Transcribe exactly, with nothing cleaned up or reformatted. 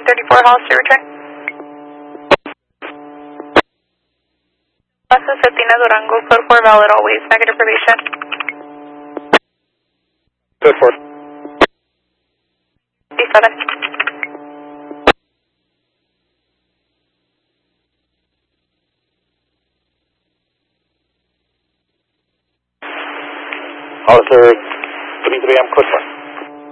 thirty-four Hollister, return. Plaza Cetina Durango, code four valid always, negative probation. Code four. fifty-seven. Hollister, three three M, code four.